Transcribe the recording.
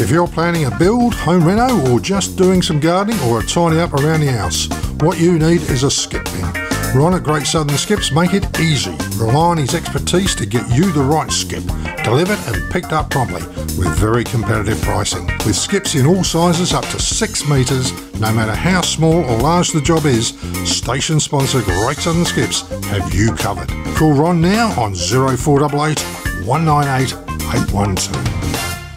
If you're planning a build, home reno, or just doing some gardening or a tidy up around the house, what you need is a skip bin. Ron at Great Southern Skips make it easy. Rely on his expertise to get you the right skip, delivered and picked up promptly with very competitive pricing. With skips in all sizes up to 6 metres, no matter how small or large the job is, station sponsor Great Southern Skips have you covered. Call Ron now on 0488 198 812.